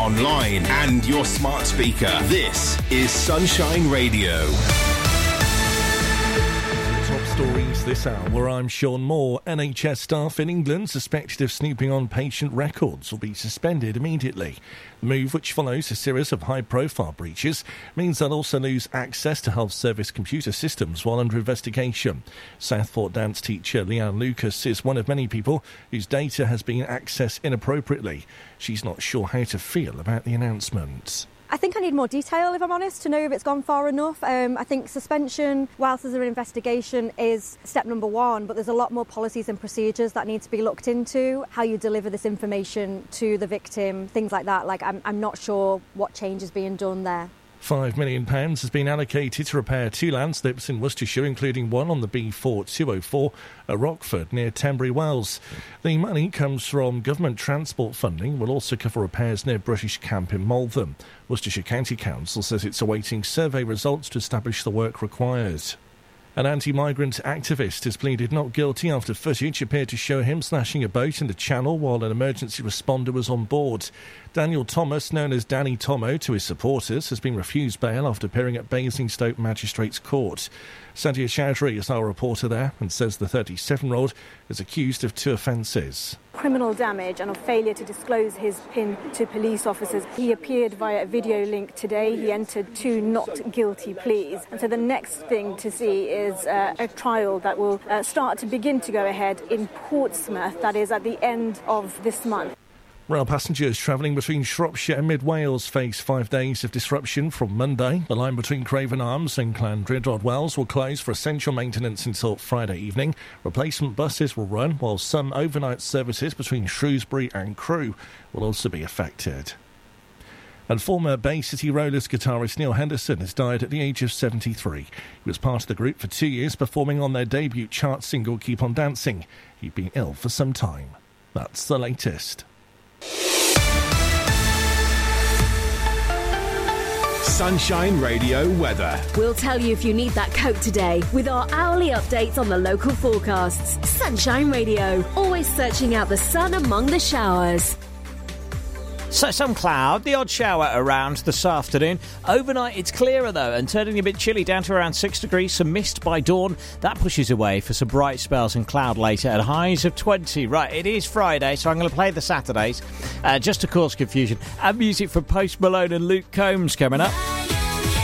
online and your smart speaker. This is Sunshine Radio. Top stories this hour. I'm Sean Moore. NHS staff in England suspected of snooping on patient records will be suspended immediately. The move, which follows a series of high-profile breaches, means they'll also lose access to health service computer systems while under investigation. Southport dance teacher Leanne Lucas is one of many people whose data has been accessed inappropriately. She's not sure how to feel about the announcement. I think I need more detail, if I'm honest, to know if it's gone far enough. I think suspension, whilst there's an investigation, is step number one, but there's a lot more policies and procedures that need to be looked into. How you deliver this information to the victim, things like that. I'm not sure what change is being done there. £5 million has been allocated to repair 2 landslips in Worcestershire, including one on the B4204 at Rockford near Tenbury Wells. The money comes from government transport funding, will also cover repairs near British Camp in Malvern. Worcestershire County Council says it's awaiting survey results to establish the work required. An anti-migrant activist has pleaded not guilty after footage appeared to show him slashing a boat in the channel while an emergency responder was on board. Daniel Thomas, known as Danny Tomo to his supporters, has been refused bail after appearing at Basingstoke Magistrates Court. Sandia Chowdhury is our reporter there and says the 37-year-old is accused of 2 offences. Criminal damage and of failure to disclose his PIN to police officers. He appeared via a video link today. He entered 2 not guilty pleas. And so the next thing to see is a trial that will start to begin to go ahead in Portsmouth, that is at the end of this month. Rail passengers travelling between Shropshire and Mid Wales face 5 days of disruption from Monday. The line between Craven Arms and Llandrindod Wells will close for essential maintenance until Friday evening. Replacement buses will run, while some overnight services between Shrewsbury and Crewe will also be affected. And former Bay City Rollers guitarist Neil Henderson has died at the age of 73. He was part of the group for 2 years, performing on their debut chart single Keep On Dancing. He'd been ill for some time. That's the latest. Sunshine Radio weather. We'll tell you if you need that coat today with our hourly updates on the local forecasts. Sunshine Radio, always searching out the sun among the showers. So some cloud, the odd shower around this afternoon. Overnight it's clearer though and turning a bit chilly down to around 6 degrees. Some mist by dawn. That pushes away for some bright spells and cloud later at highs of 20. Right, it is Friday, so I'm going to play the Saturdays just to cause confusion. And music from Post Malone and Luke Combs coming up.